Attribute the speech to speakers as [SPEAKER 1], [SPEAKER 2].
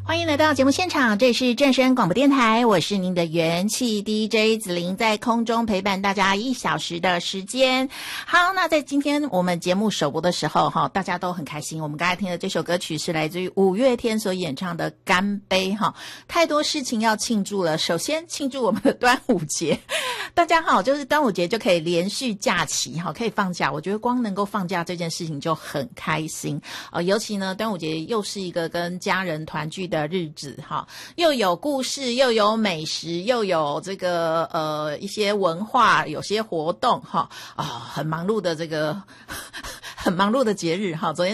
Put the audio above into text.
[SPEAKER 1] 欢迎来到节目现场，这里是正声广播电台，我是您的元气 DJ 子琳，在空中陪伴大家1小时的时间。好，那在今天我们节目首播的时候大家都很开心。我们刚才听的这首歌曲是来自于五月天所演唱的《干杯》太多事情要庆祝了。首先庆祝我们的端午节，大家就是端午节就可以连续假期可以放假，我觉得光能够放假这件事情就很开心尤其呢端午节又是一个跟家人团聚的日子又有故事，又有美食，又有这个一些文化，有些活动很忙碌的很忙碌的节日昨天